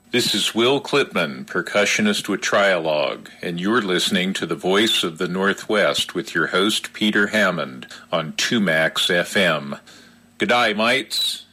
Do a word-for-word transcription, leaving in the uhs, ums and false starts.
This is Will Clipman, percussionist with Trialogue, and you're listening to the Voice of the Northwest with your host Peter Hammond on two Max F M. G'day, mates.